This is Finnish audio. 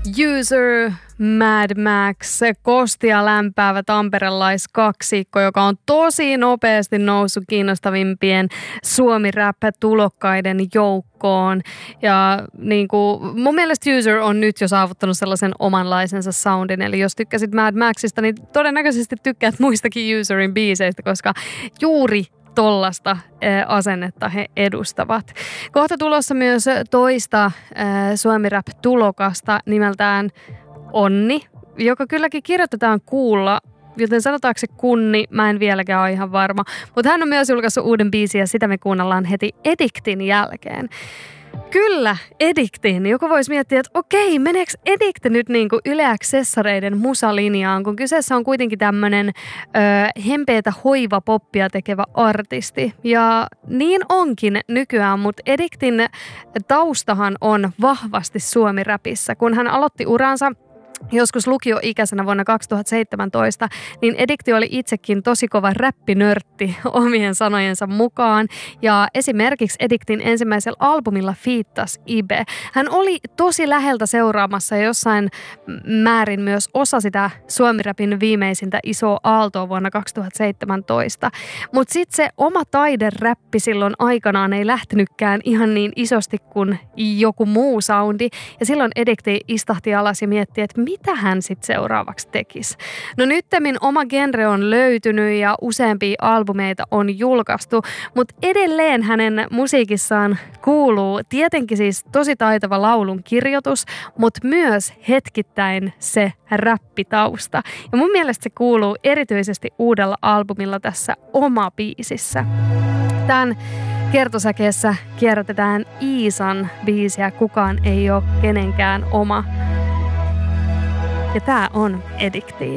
User, Mad Max, kostia lämpäävä tamperelaiskaksikko, joka on tosi nopeasti noussut kiinnostavimpien Suomi-rap-tulokkaiden joukkoon. Ja niin kuin, mun mielestä User on nyt jo saavuttanut sellaisen omanlaisensa soundin. Eli jos tykkäsit Mad Maxista, niin todennäköisesti tykkäät muistakin Userin biiseistä, koska juuri tollasta asennetta he edustavat. Kohta tulossa myös toista Suomi-rap-tulokasta nimeltään Onni, joka kylläkin kirjoitetaan kuulla, joten sanotaanko se Kunni, mä en vieläkään ole ihan varma. Mutta hän on myös julkaissut uuden biisin ja sitä me kuunnellaan heti Ediktin jälkeen. Kyllä, Ediktin. Joku voisi miettiä, että okei, meneekö Edict nyt niin kuin Yle Accessoreiden musalinjaan, kun kyseessä on kuitenkin tämmöinen hempeätä hoivapoppia tekevä artisti. Ja niin onkin nykyään, mutta Ediktin taustahan on vahvasti Suomi-räpissä. Kun hän aloitti uransa joskus lukioikäisenä vuonna 2017, niin Edikti oli itsekin tosi kova räppinörtti omien sanojensa mukaan. Ja esimerkiksi Ediktin ensimmäisellä albumilla fiittas Ibe. Hän oli tosi läheltä seuraamassa ja jossain määrin myös osa sitä Suomi-räpin viimeisintä isoa aaltoa vuonna 2017. Mutta sitten se oma taideräppi silloin aikanaan ei lähtenytkään ihan niin isosti kuin joku muu soundi. Ja silloin Edikti istahti alas ja mietti, että mitä hän sitten seuraavaksi tekisi. No nyttemmin oma genre on löytynyt ja useampia albumeita on julkaistu, mutta edelleen hänen musiikissaan kuuluu tietenkin siis tosi taitava laulun kirjoitus, mutta myös hetkittäin se räppitausta. Ja mun mielestä se kuuluu erityisesti uudella albumilla tässä Oma biisissä. Tämän kertosäkeessä kierrätetään Iisan biisiä Kukaan ei ole kenenkään oma. Ja tää on Edikti.